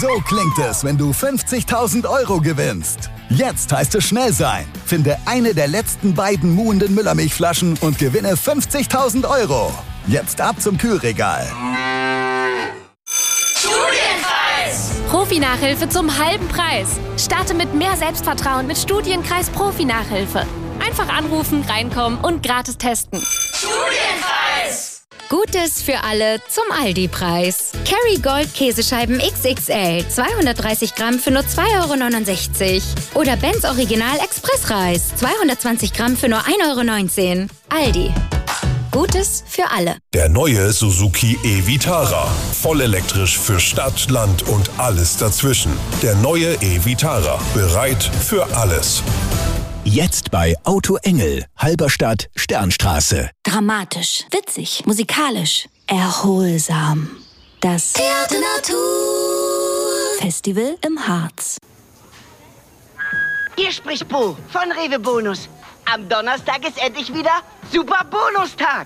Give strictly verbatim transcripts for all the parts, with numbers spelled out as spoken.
So klingt es, wenn du fünfzigtausend Euro gewinnst. Jetzt heißt es schnell sein. Finde eine der letzten beiden muhenden Müllermilchflaschen und gewinne fünfzigtausend Euro. Jetzt ab zum Kühlregal. Studienkreis! Profi-Nachhilfe zum halben Preis. Starte mit mehr Selbstvertrauen mit Studienkreis Profi-Nachhilfe. Einfach anrufen, reinkommen und gratis testen. Studienkreis! Gutes für alle zum Aldi-Preis. Kerrygold Käsescheiben X X L, zweihundertdreißig Gramm für nur zwei Euro neunundsechzig. Oder Benz Original Expressreis, zweihundertzwanzig Gramm für nur ein Euro neunzehn. Aldi. Gutes für alle. Der neue Suzuki e-Vitara. Voll elektrisch für Stadt, Land und alles dazwischen. Der neue e-Vitara. Bereit für alles. Jetzt bei Auto Engel, Halberstadt, Sternstraße. Dramatisch, witzig, musikalisch, erholsam. Das Theater Natur Festival im Harz. Hier spricht Bo von Rewe Bonus. Am Donnerstag ist endlich wieder Super Bonustag.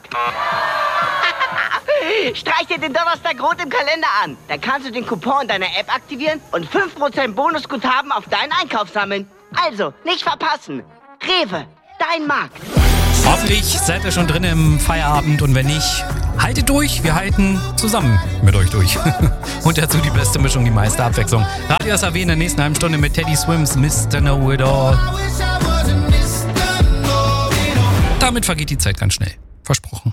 Streich dir den Donnerstag rot im Kalender an. Dann kannst du den Coupon in deiner App aktivieren und fünf Prozent Bonusguthaben auf deinen Einkauf sammeln. Also, nicht verpassen. Rewe, dein Markt. Hoffentlich seid ihr schon drin im Feierabend und wenn nicht, haltet durch. Wir halten zusammen mit euch durch. Und dazu die beste Mischung, die meiste Abwechslung. Radio S A W in der nächsten halben Stunde mit Teddy Swims, Mister Know It All. Damit vergeht die Zeit ganz schnell. Versprochen.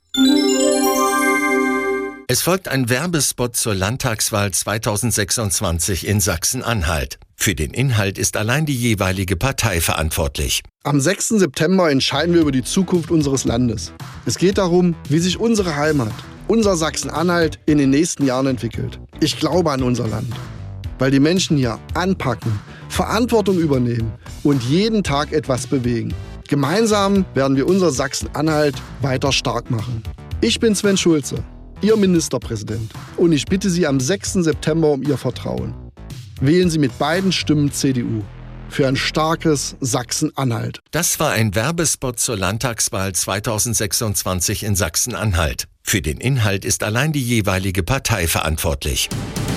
Es folgt ein Werbespot zur Landtagswahl zweitausendsechsundzwanzig in Sachsen-Anhalt. Für den Inhalt ist allein die jeweilige Partei verantwortlich. Am sechsten September entscheiden wir über die Zukunft unseres Landes. Es geht darum, wie sich unsere Heimat, unser Sachsen-Anhalt in den nächsten Jahren entwickelt. Ich glaube an unser Land, weil die Menschen hier anpacken, Verantwortung übernehmen und jeden Tag etwas bewegen. Gemeinsam werden wir unser Sachsen-Anhalt weiter stark machen. Ich bin Sven Schulze, Ihr Ministerpräsident, und ich bitte Sie am sechsten September um Ihr Vertrauen. Wählen Sie mit beiden Stimmen C D U für ein starkes Sachsen-Anhalt. Das war ein Werbespot zur Landtagswahl zweitausendsechsundzwanzig in Sachsen-Anhalt. Für den Inhalt ist allein die jeweilige Partei verantwortlich.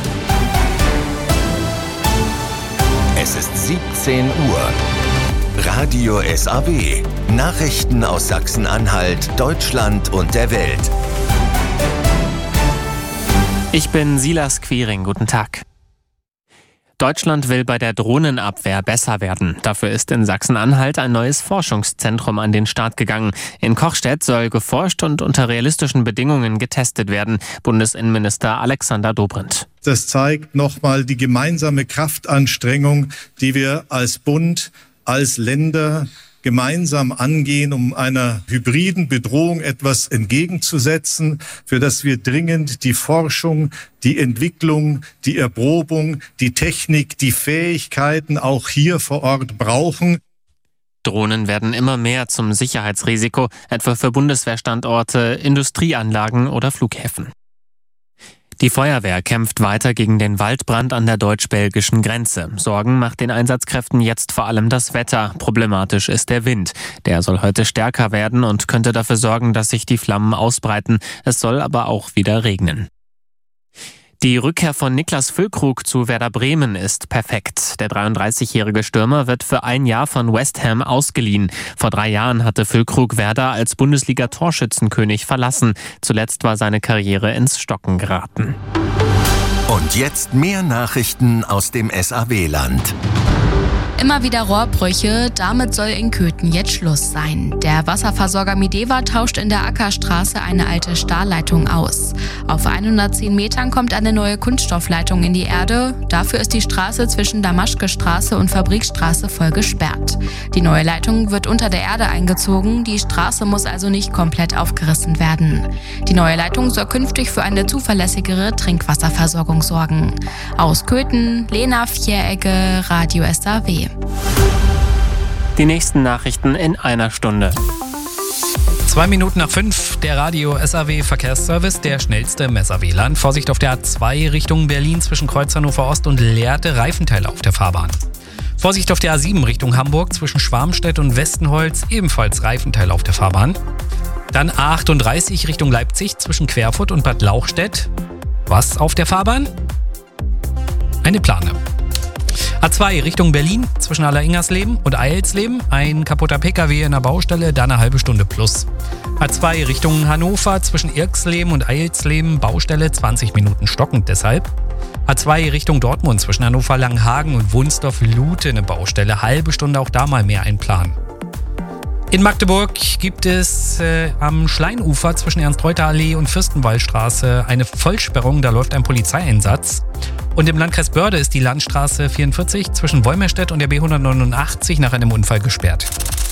Es ist siebzehn Uhr. Radio S A W. Nachrichten aus Sachsen-Anhalt, Deutschland und der Welt. Ich bin Silas Quiring. Guten Tag. Deutschland will bei der Drohnenabwehr besser werden. Dafür ist in Sachsen-Anhalt ein neues Forschungszentrum an den Start gegangen. In Kochstedt soll geforscht und unter realistischen Bedingungen getestet werden. Bundesinnenminister Alexander Dobrindt. Das zeigt nochmal die gemeinsame Kraftanstrengung, die wir als Bund, als Länder gemeinsam angehen, um einer hybriden Bedrohung etwas entgegenzusetzen, für das wir dringend die Forschung, die Entwicklung, die Erprobung, die Technik, die Fähigkeiten auch hier vor Ort brauchen. Drohnen werden immer mehr zum Sicherheitsrisiko, etwa für Bundeswehrstandorte, Industrieanlagen oder Flughäfen. Die Feuerwehr kämpft weiter gegen den Waldbrand an der deutsch-belgischen Grenze. Sorgen macht den Einsatzkräften jetzt vor allem das Wetter. Problematisch ist der Wind. Der soll heute stärker werden und könnte dafür sorgen, dass sich die Flammen ausbreiten. Es soll aber auch wieder regnen. Die Rückkehr von Niklas Füllkrug zu Werder Bremen ist perfekt. Der dreiunddreißigjährige Stürmer wird für ein Jahr von West Ham ausgeliehen. Vor drei Jahren hatte Füllkrug Werder als Bundesliga-Torschützenkönig verlassen. Zuletzt war seine Karriere ins Stocken geraten. Und jetzt mehr Nachrichten aus dem S A W-Land. Immer wieder Rohrbrüche, damit soll in Köthen jetzt Schluss sein. Der Wasserversorger Mideva tauscht in der Ackerstraße eine alte Stahlleitung aus. Auf hundertzehn Metern kommt eine neue Kunststoffleitung in die Erde. Dafür ist die Straße zwischen Damaschke-Straße und Fabrikstraße voll gesperrt. Die neue Leitung wird unter der Erde eingezogen, die Straße muss also nicht komplett aufgerissen werden. Die neue Leitung soll künftig für eine zuverlässigere Trinkwasserversorgung sorgen. Aus Köthen, Lena Vieregge, Radio S A W. Die nächsten Nachrichten in einer Stunde. Zwei Minuten nach fünf, der Radio S A W Verkehrsservice, der schnellste im S A W-Land. Vorsicht auf der A zwei Richtung Berlin zwischen Kreuz Hannover Ost und Lehrte, Reifenteile auf der Fahrbahn. Vorsicht auf der A sieben Richtung Hamburg zwischen Schwarmstedt und Westenholz, ebenfalls Reifenteile auf der Fahrbahn. Dann A achtunddreißig Richtung Leipzig zwischen Querfurt und Bad Lauchstädt. Was auf der Fahrbahn? eine Plane. A zwei Richtung Berlin zwischen Alleringersleben und Eilsleben. Ein kaputter Pkw in der Baustelle, dann eine halbe Stunde plus. A zwei Richtung Hannover zwischen Irksleben und Eilsleben. Baustelle zwanzig Minuten stockend deshalb. A zwei Richtung Dortmund zwischen Hannover Langenhagen und Wunsdorf-Lute eine Baustelle. Halbe Stunde auch da mal mehr einplanen. In Magdeburg gibt es äh, am Schleinufer zwischen Ernst-Reuter-Allee und Fürstenwaldstraße eine Vollsperrung. Da läuft ein Polizeieinsatz. Und im Landkreis Börde ist die Landstraße vierundvierzig zwischen Wolmerstedt und der B hundertneunundachtzig nach einem Unfall gesperrt.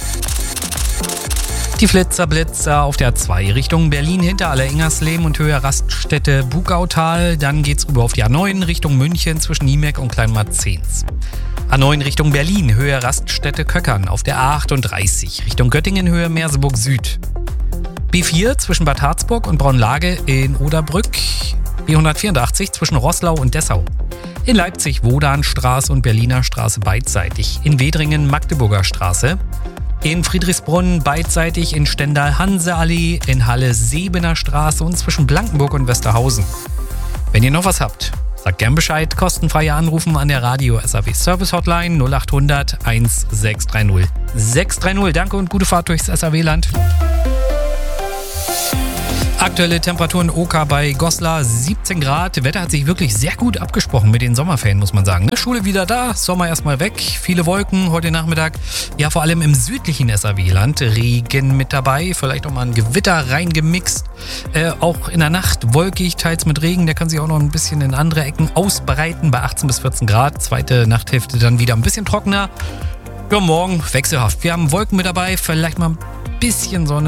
Die Flitzer-Blitzer auf der A zwei Richtung Berlin hinter Alleringersleben und Höhe Raststätte Bugautal. Dann geht's rüber auf die A neun Richtung München zwischen Niemeck und Kleinmarzens. A neun Richtung Berlin, Höhe Raststätte Köckern auf der A achtunddreißig, Richtung Göttingen, Höhe Merseburg Süd. B vier zwischen Bad Harzburg und Braunlage in Oderbrück, B hundertvierundachtzig zwischen Roßlau und Dessau. In Leipzig Wodanstraße und Berliner Straße beidseitig, in Wedringen Magdeburger Straße. In Friedrichsbrunn beidseitig in Stendal Hanseallee, in Halle Sebener Straße und zwischen Blankenburg und Westerhausen. Wenn ihr noch was habt, sagt gern Bescheid, kostenfreie Anrufen an der Radio S A W Service Hotline null acht hundert sechs drei null sechs drei null. Danke und gute Fahrt durchs S A W-Land. Aktuelle Temperaturen Oka bei Goslar siebzehn Grad. Wetter hat sich wirklich sehr gut abgesprochen mit den Sommerferien, muss man sagen. Ne? Schule wieder da, Sommer erstmal weg. Viele Wolken heute Nachmittag. Ja, vor allem im südlichen S A W-Land. Regen mit dabei, vielleicht auch mal ein Gewitter reingemixt. Äh, auch in der Nacht wolkig, teils mit Regen. Der kann sich auch noch ein bisschen in andere Ecken ausbreiten bei achtzehn bis vierzehn Grad. Zweite Nachthälfte dann wieder ein bisschen trockener. Ja, morgen wechselhaft. Wir haben Wolken mit dabei, vielleicht mal ein bisschen Sonne.